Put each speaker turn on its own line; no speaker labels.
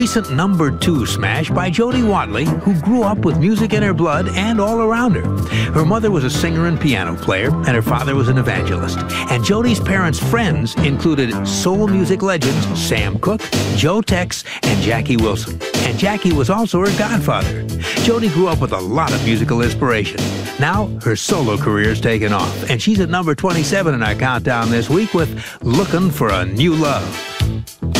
Recent #2 smash by Jody Watley, who grew up with music in her blood and all around her. Her mother was a singer and piano player, and her father was an evangelist. And Jody's parents' friends included soul music legends Sam Cooke, Joe Tex, and Jackie Wilson. And Jackie was also her godfather. Jody grew up with a lot of musical inspiration. Now, her solo career's taken off, and she's at #27 in our countdown this week with Looking for a New Love.